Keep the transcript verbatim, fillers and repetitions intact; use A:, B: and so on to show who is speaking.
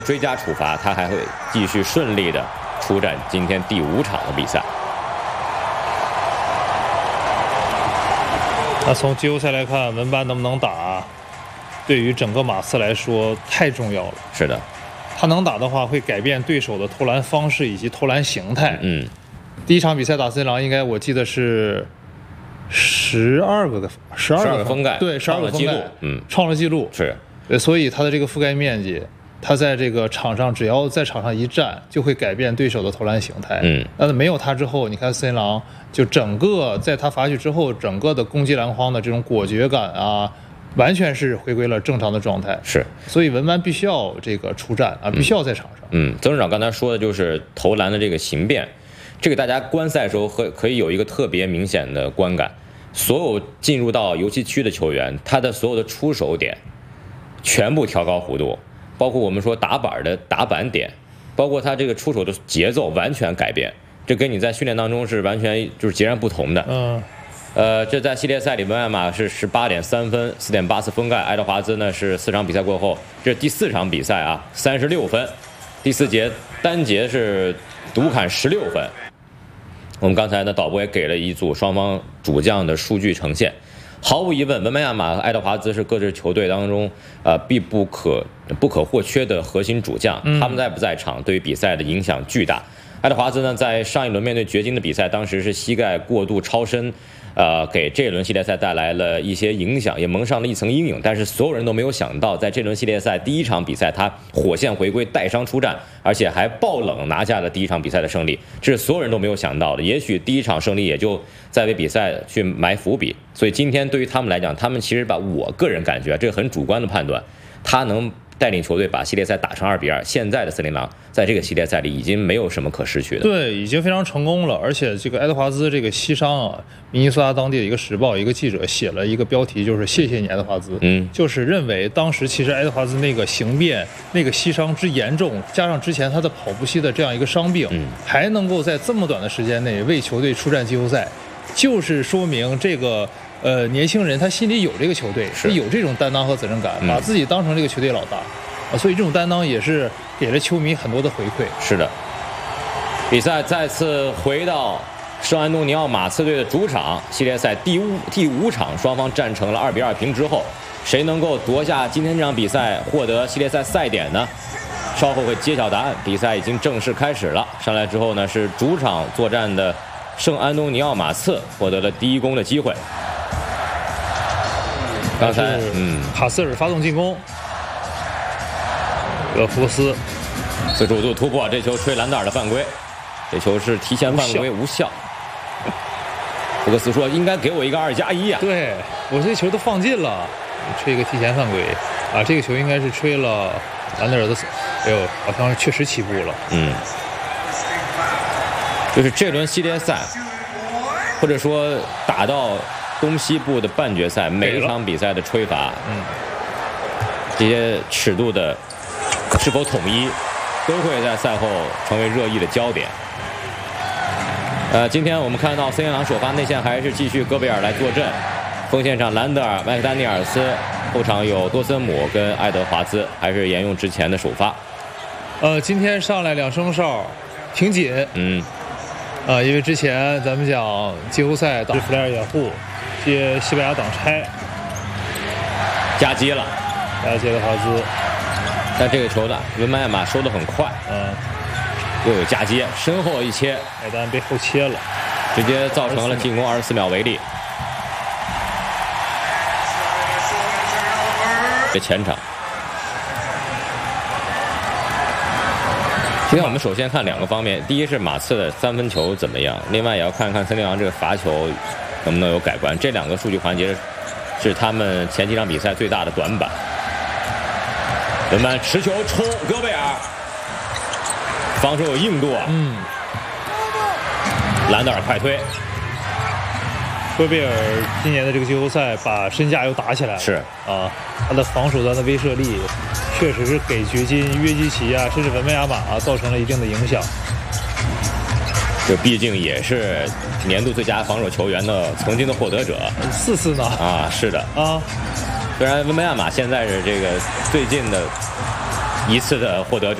A: 追加处罚，他还会继续顺利的出战今天第五场的比赛。
B: 那从季后赛来看，文班能不能打，对于整个马刺来说太重要了。
A: 是的，
B: 他能打的话，会改变对手的投篮方式以及投篮形态。
A: 嗯，
B: 第一场比赛打森林狼，应该我记得是十二个的十二
A: 个封盖，
B: 对，十二个封盖，
A: 嗯，
B: 创了纪录。
A: 是，
B: 所以他的这个覆盖面积。他在这个场上，只要在场上一站，就会改变对手的投篮形态。
A: 嗯，
B: 那没有他之后，你看森林狼就整个在他罚去之后，整个的攻击篮筐的这种果决感啊，完全是回归了正常的状态。
A: 是，
B: 所以文班必须要这个出战啊，必须要在场上。
A: 嗯，曾市长刚才说的就是投篮的这个形变，这个大家观赛的时候可可以有一个特别明显的观感，所有进入到游戏区的球员，他的所有的出手点全部调高弧度。包括我们说打板的打板点，包括他这个出手的节奏完全改变，这跟你在训练当中是完全就是截然不同的。
B: 嗯，
A: 呃，这在系列赛里，文班马是十八点三分，四点八次封盖，爱德华兹呢是四场比赛过后，这是第四场比赛啊，三十六分，第四节单节是独砍十六分。我们刚才呢，导播也给了一组双方主将的数据呈现。毫无疑问，文班亚马和爱德华兹是各支球队当中呃必不可不可或缺的核心主将，他们在不在场对于比赛的影响巨大。爱德华兹呢，在上一轮面对掘金的比赛，当时是膝盖过度超伸，呃，给这轮系列赛带来了一些影响，也蒙上了一层阴影。但是所有人都没有想到，在这轮系列赛第一场比赛，他火线回归，带伤出战，而且还爆冷拿下了第一场比赛的胜利，这是所有人都没有想到的。也许第一场胜利也就在为比赛去埋伏笔。所以今天对于他们来讲，他们其实把我个人感觉，这个很主观的判断，他能带领球队把系列赛打成二比二。现在的森林狼在这个系列赛里已经没有什么可失去的，
B: 对，已经非常成功了。而且这个爱德华兹这个膝伤啊，明尼苏达当地的一个时报一个记者写了一个标题，就是谢谢你爱德华兹，
A: 嗯，
B: 就是认为当时其实爱德华兹那个形变、那个膝伤之严重，加上之前他的跑步膝的这样一个伤病，
A: 嗯，
B: 还能够在这么短的时间内为球队出战季后赛，就是说明这个。呃，年轻人他心里有这个球队，是有这种担当和责任感，把自己当成这个球队老大，啊，所以这种担当也是给了球迷很多的回馈。
A: 是的，比赛再次回到圣安东尼奥马刺队的主场，系列赛第五第五场，双方战成了二比二平之后，谁能够夺下今天这场比赛，获得系列赛赛点呢？稍后会揭晓答案。比赛已经正式开始了，上来之后呢，是主场作战的圣安东尼奥马刺获得了第一攻的机会。刚才，嗯，
B: 卡斯尔发动进攻，勒福斯
A: 四十五度突破，这球吹兰德尔的犯规，这球是提前犯规无效。福克斯说：“应该给我一个二加一呀！”
B: 对，我这球都放进了，吹一个提前犯规啊！这个球应该是吹了兰德尔的，哎呦，好像确实起步了。
A: 嗯，就是这轮系列赛，或者说打到东西部的半决赛，每一场比赛的吹罚，
B: 嗯，
A: 这些尺度的是否统一，都会在赛后成为热议的焦点。呃，今天我们看到森林狼首发内线还是继续戈贝尔来坐镇，锋线上兰德尔、麦克丹尼尔斯，后场有多森姆跟爱德华兹，还是沿用之前的首发。
B: 呃，今天上来两声哨，挺紧，
A: 嗯，
B: 啊、呃，因为之前咱们讲季后赛打弗莱尔掩护。接西班牙挡拆，
A: 夹击了，
B: 夹击了华兹。
A: 但这个球呢，文班亚马收得很快，
B: 嗯，
A: 又有夹击，身后一切，
B: 海丹被后切了，
A: 直接造成了进攻二十四秒违例。这前场，今天我们首先看两个方面，第一是马刺的三分球怎么样，另外也要看看森林狼这个罚球能不能有改观。这两个数据环节是他们前几场比赛最大的短板。文班持球冲戈贝尔，防守有硬度啊。
B: 嗯，
A: 兰德尔快推。
B: 戈贝尔今年的这个季后赛把身价又打起来了。
A: 是
B: 啊，他的防守端的威慑力确实是给掘金、约基奇啊，甚至文班亚马啊造成了一定的影响。
A: 这毕竟也是年度最佳防守球员的曾经的获得者，
B: 四次呢。
A: 啊，是的
B: 啊。
A: 虽然文班亚马现在是这个最近的一次的获得者。